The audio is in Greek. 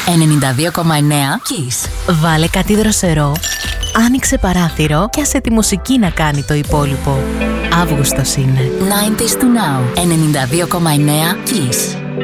92,9 Kiss. Βάλε κάτι δροσερό, άνοιξε παράθυρο και άσε τη μουσική να κάνει το υπόλοιπο. Αύγουστος είναι. 90s to now. 92,9 Kiss.